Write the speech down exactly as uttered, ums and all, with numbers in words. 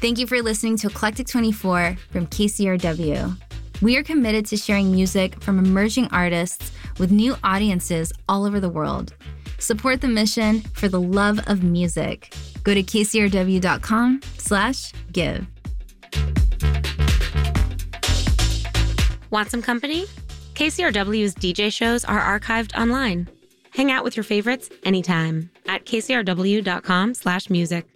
Thank you for listening to Eclectic twenty-four from K C R W. We are committed to sharing music from emerging artists with new audiences all over the world. Support the mission for the love of music. Go to kcrw.com slash give. Want some company? K C R W's D J shows are archived online. Hang out with your favorites anytime at kcrw.com slash music.